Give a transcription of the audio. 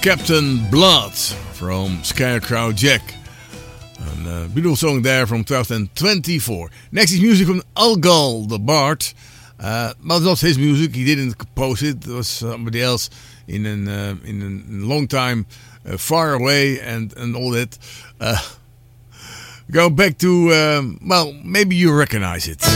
Captain Blood from Scarecrow Jack. A beautiful song there from 2024. Next is music from Algal the Bard. But it's not his music. He didn't compose it. It was somebody else in a long time far away and all that. Go back to, well, maybe you recognize it.